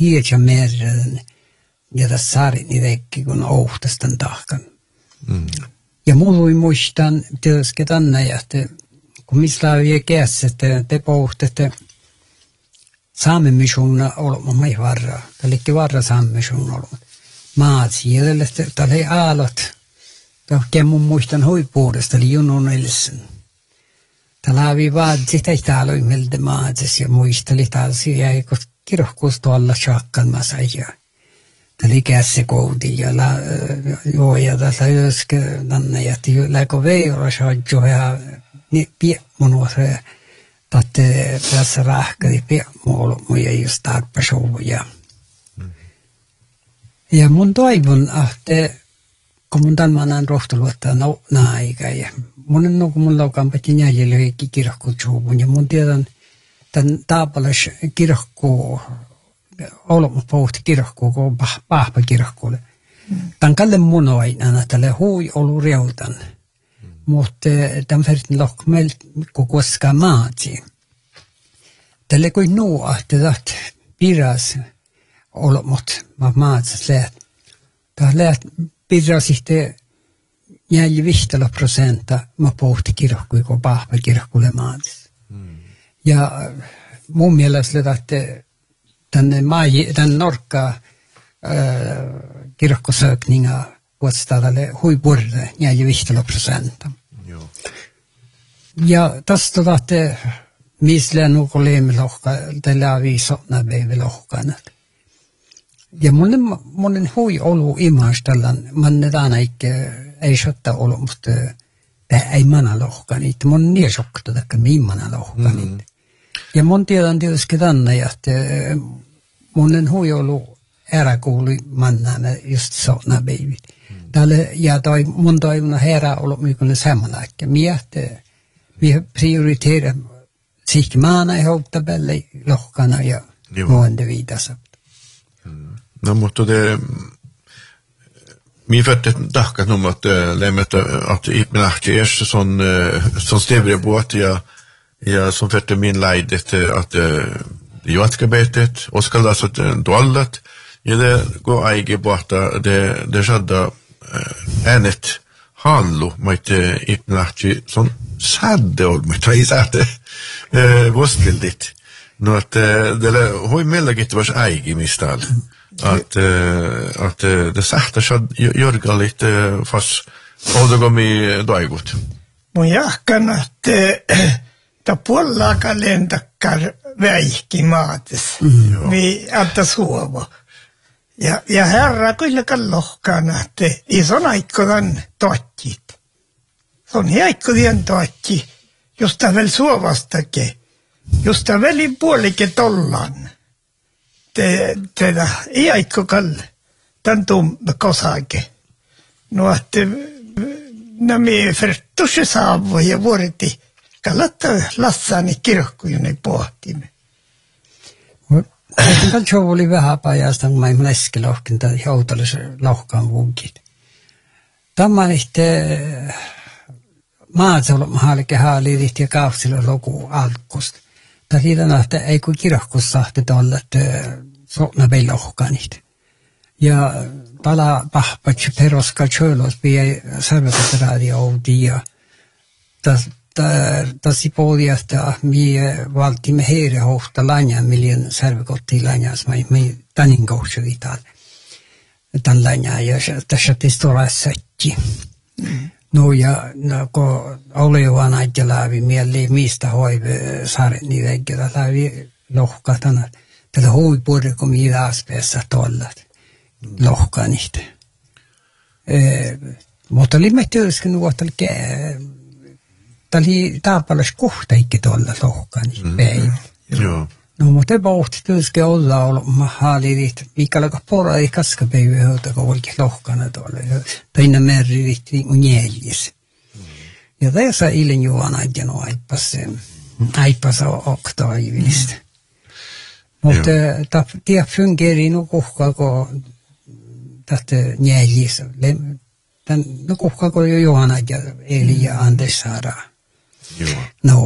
hietsä merren ja tässä saarit niin vekki kun ohtastan tahkan. Ja mulla muistan tietysti tänne, että kun missä vielä kässä, että te pohtitte saamemisuunna olemme mai varra. Eli varra saamemisuunna olemme. Maat siellä, että oli aallot. Tämä mun muistan huippuudesta, eli junun elsen. Täällä oli vaadisi, että ei täällä ole meiltä maatis ja muisteli taas, ja kun kirkkuus tuolla shakkan mä sain. Täällä oli kässä koudi, ja tässä joskin tänne, että läkö veiro saadjo, ja piemmunua se, että tässä rahkadi piemmuolu, ja just tarpesuuja. Ja mun toivon, että kun mun tämän rohtuluottaa naikaa, ja mun on kun mun laukampati jäljellä kaikki kirkkuutsuuvun, ja mun tiedän tämän taapalas kirkkuun, olemme pohti kirkkuun, kun on pahpa kirkkuulle. Tämän kalle mun aina, tälle hui olu reutan, mutta tämän verran lohkmel, kun koskaan maatsi. Tälle kuin nuo, että piras olemmot, maatsas läht. Tämä läht piras sitten 4-5%, mä pohti kirkkuun, kun pahpa kirkkuulle maatsi. Ja mun mielestä, että tänne norkkaa kirkkosökninga vuostaa tälle huipurre 4-5%. Ja tästä että missä nukuleemi lohka, tällä viisotna veivi lohkana. Ja monen hui olu imastellan, manne aina ei sotta olu, mutta ei mana lohkani. Mon niin sokta, että miimana lohkani. Ja mon tiedän tietysti tänne, että monen hui olu eräkuuli mannana just sotna veivi. Ja mun toivona herra olu mykinen samalla, että vi prioriterar sich maana ja houttabelle lohkana ja muende viidassa. No mutta min fötte tahkat om att lämna att ipnachti är sån stävre båt ja som fötte min leidet att jordskabetet och ska alltså dåligt ja det går äge båta det skedde enet hallo med ipnachti sån sadde och med träsate våstbildigt nå att det hoj melagit vars äge mistal att det sakta så gör lite fast återgång i dagot. Mun jahkan att ta puolella kalendakar väikki maatis. Vi antaa suova. Ja herra kyllä kallohkana että ison aikkodan tohtit. Se on aikkodien tohti. Josta väl suovastakin. Josta väli puolikin tollan. Tehdä ei aikko kalle. Tän tumme kosake. No että nämä förtusse saavo ja vuoriti kallatta lassani kirkkuun ei pohtimme. Tämä oli vähän pajasta, kun mä en leskelohkin tai joutallisen lohkaan vunkit. Tämä on sitten maatsolmahalke haalirit ja kautsilla loku alkusta. Tämä siitä että ei kun kirkkuus sahti olla, että sopna vei lohkanit. Ja pala pahpatsi peroska tjölos pii sarvakatraadi oudi ja tässä pohjasta me valtimme heidän hohta lanjan miljoon sarvakotti lanjas me tanin kohdalla täällä tämän lanjan ja tässä testora sätti. No ja kun oli vaan aika läpi mieli mistä hoive saaret niin väggetä läpi lohkatana tätä huipuudella kun mitä aspessa tollat lohkanit. Mutta oli me työsken vuotelke tali taapalas kohta ikke tuolla lohkani päivä. Joo. No mutta pohti työsken olla mahaalirit mikäläkä pora ei kaskapäivä höltä kun olikin lohkana tuolla. Päinä merrit unjäljis. Ja tässä ilin juona ajano aipassa oktaaivillista. Mutta tämä fungerii no kuhkaa kun tästä njäljis. No kuhkaa kun jo Johanna ja Eli ja Anders saadaan.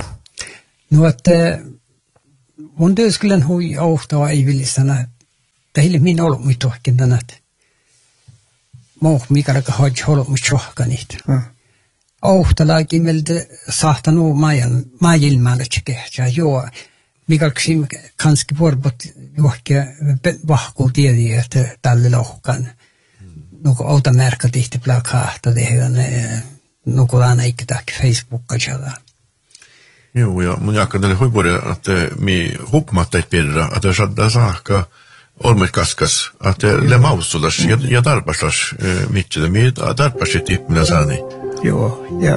No että mun työskelen hui ohtaa ei vilistänä teille minä ollut mitohkin tänät. Muu mikä hoidj ollut mitohkanit. Ohtalaakin meiltä sahtanut maajilmaalle tsekehtsää. Joo, mikä kanski vuorbot johonkin vahkuu tiedä, että tälle lohkan. Nuku outa märkä tihti plakahta tehdään, nuku aina ikke tack Facebookka. Joo, ja mun jakkan tälle huipuudelle, että mi hupmatta ei pidä, että saadaan saakka olmet kaskas, että le mausulas ja tarpaslas mitään, mi tarpasit ihminen saani. Joo, ja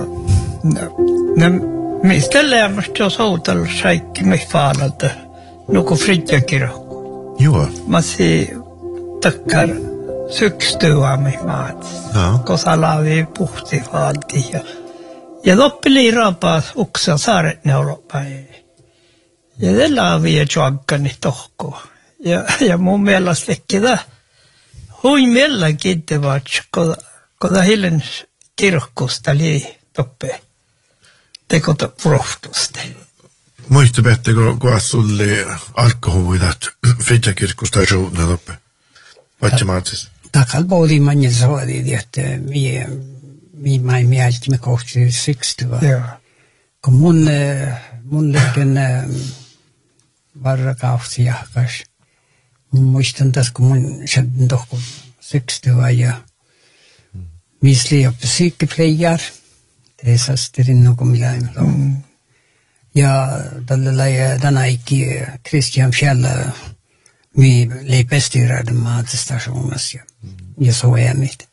mistä lämmästä jos outalla saikki me faalalta, nuku fritjakirja. Joo. Mä si takkar sykstyämme maat, kosa laavi puhti faalti ja loppeli rapaas uksa saaret neulopäin. Ja det laavi ja juakkani tohkoa. Ja mun mielestä tekee hui meillä kiittävät, kun hillen kirkkusta lii toppe tekota prohtusta. Muista bättre kun sulle alkoholit fritjakirkusta jouduna toppe. Vatsi maatsis. Takal booli manja soodi, että mi mai mielestä me kohti sykstyä. Joo. Kun mun leken varrakausi jahkas. Muistan tässä, kun mun sätten tohku sykstyä ja misli oppi sykeplejar. Teesasterin nuku millään. Ja tällä lailla tänä ikki Christian Fjällä mi lei pestiraden maatestationassa ja soemit.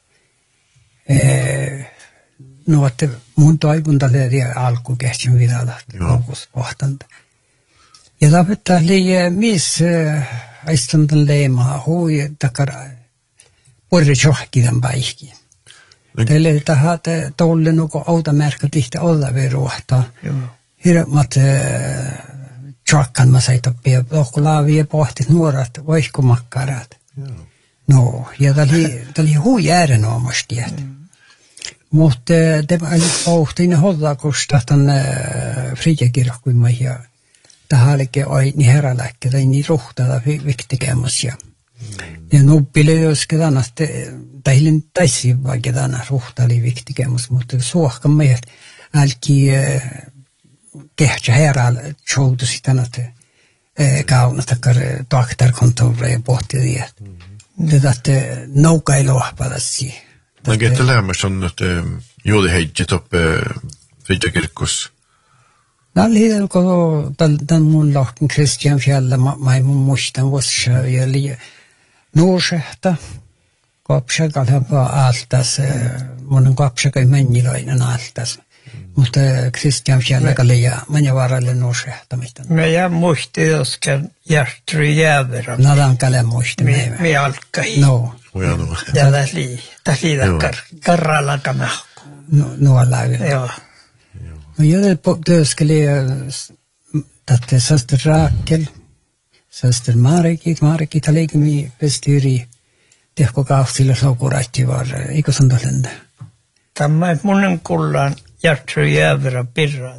No, että mun toivonta lähti alkukehtsin viralla kokouspohtanta. Ja tapettaa lii missä aistuntan leimaa hui takar porri johkidan paikki. Teille tahat tolle nuko autamärkä tihti olla veruahtaa. Hirmat tjokkan mä sai toppia, lohkulaavia pohtit nuorat voihkumakkarat. No, ja tämä oli hui äärenomasti. Mutta tämä oli pohtiin hollakusta tänne fritjakirkkuimme ja tähän olikin niin heräläkkä tai niin ruhtada viktikämmäs. Ja nuppille joskin tänne, tai hilin taisi vaikka tänne ruhta oli viktikämmäs, mutta suohkamme, että älki kehtsä heräällä joutuisi tänne kaunastakkar doktorkontolle ja pohtii, että nouka ei lohpadasi. Mä kettä lämmäs on, että juuri heitsi toppe fritjakirkkus. No, kun tämän mun lohken Christian Fjällä, mä mun muistan vuosia, ja nuusehta, kopsakalla altas, mun kopsakai männilainen altas. Mutta Christian Fjällä ja manjavaralle nuusehta. Me jää muisti joskin Järtry Jääverä. No, tämän käle muisti. Me alkai. No. Ja tässä karralla kanahku. No, lävi. Joo. No, jag tööskeli tätä söster Rakel, söster Mariki talegimi bestyri tehko kahtilla laukuraitti var, eikö sondalenda? Tämä munnen kullaan Järtry Jääverä pirra.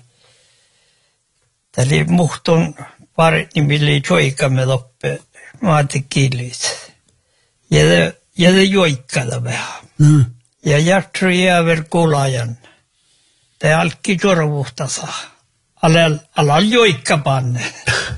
Tämä oli muhtun parit nimili joikamme loppe maatikilit. Ja det joikalla vähän. Ja Järtry Jääver kulaajan. Det alki jorvuhtasa. Alal joikka panne.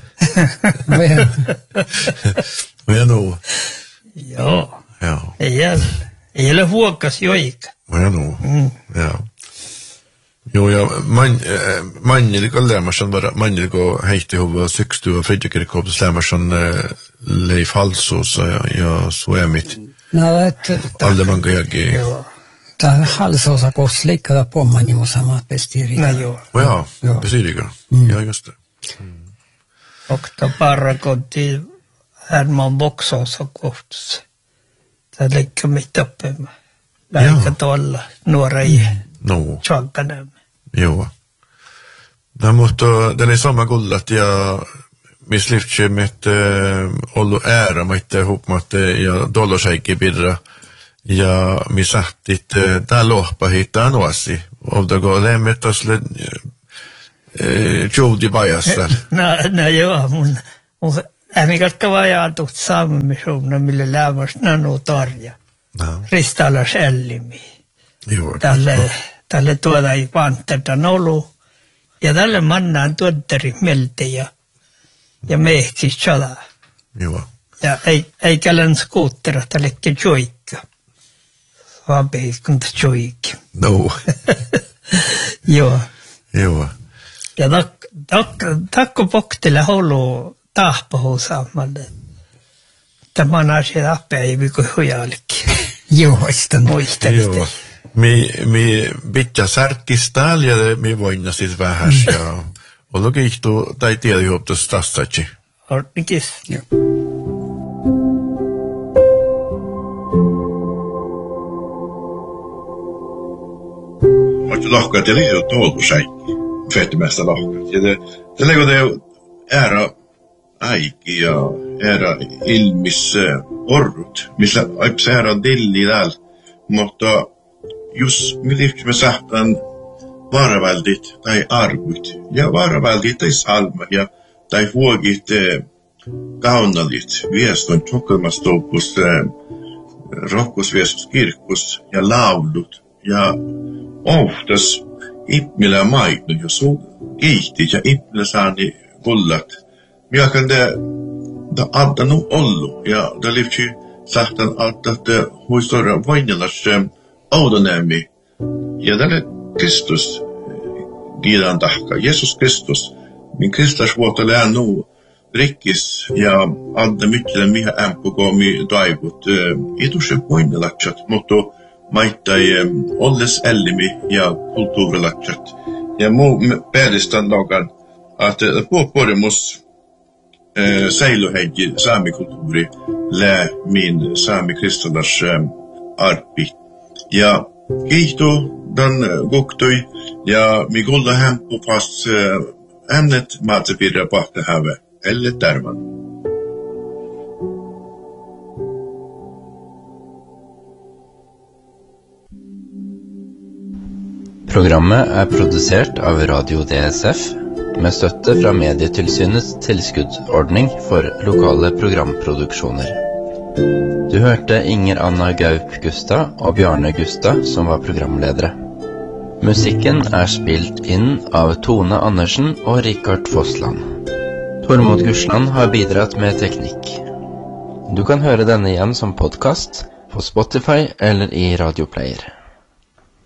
Ja nu. Joo. Joo. Ei ole huokas joikka. Ja nu. Joo. Joo, ja manniliko lämmäs on bara, manniliko heitti huvua sykstyä fritjakirkkoopus lämmäs on Leif Halsos ja Suomit. No, että Aldemanka jälkeen. Joo. Tämä halsosa koos liikkada pommani mun samat pestiri. No joo. Joo, besyrika. Ja just det. Okta parra kotti Herman Boksosa kohtussa. Tämä leikka mitt uppe. Lähkä tuolla nuorei. No. Tjokkanemme. Joo. No, mutta den är samma gullat ja mislivtse med ollut ära med ihop med ja dollarsäke bidra ja misahtit tää lohpa hittaa nuasi. Oltako lämmet osle Jodi Bajassa? No joo, mun Mikä vajatut saamissuunnan, millä lämmäs nanu tarja. Ristalas ellimi. Tälle tuoda ei pantteta nolu. Ja tälle mannaan tuotteri melti ja mehtis chalaa. Joo. Ja ei kälän skuuttera tällekin joikka. Vaan peiskunta joikki. No. Joo. Joo. Ja takko poktilla holu tahpahuusaamalle. Tämä on asia päivä kuin hujallekin. Joo, sitä muistelista. Joo. Mi bitja särkistääl ja mi voina siis vähäs ja olo kiihtuu tai tiedä juoptus tassachi. Ornikis. Joo. Oletko lohkaat ja liitot tuoltu säikki, fettimästä lohkaat. Ja te lägger det ära äikki ja ära ilmis orrut, missä aipsa ära dilli täällä. Mutta jos me sähtään vaaraväldit tai arvut, ja vaaraväldit tai salma, ja tai huogit kaunalit, vieston tukelmastouppus, rohkusviestos kirkkus ja laulut, ja oftas ippmillä maitnu, jos on kiihtit ja ippmillä saani kullat. Minä kan det antanut ollut, ja det livsi sähtään att huistora voinnilas autonomi. Ja tälle Kristus kiitän tahka. Jeesus Kristus, min Kristus vuotta läännu rikkis ja anta mykkele mihin ämpukoomi taivut. Itushe voinnilatsat, mutta maittai olles ellimi ja kulttuurilatsat. Ja muu päädistän nogan, että puhumus säilyheikki saamikulttuuri lää min saamikristolas arpi. Ja kiihtu dan guktui ja mi gulla hämpu fast ämnet matsepirra pahte häve eller terman. Programmet er produsert av Radio DSF med støtte fra Medietilsynets tilskuddsordning for lokale programproduksjoner. Du hørte Inger Anna Gaup Gustad og Bjarne Gustad som var programledere. Musikken er spilt inn av Tone Andersen og Richard Fossland. Tormod Gursland har bidratt med teknikk. Du kan høre denne igjen som podcast på Spotify eller i Radio Player.